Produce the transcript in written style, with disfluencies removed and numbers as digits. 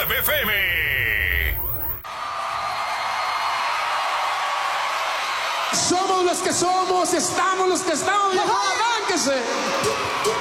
FM. Somos los que somos, estamos los que estamos. ¡Arránquese!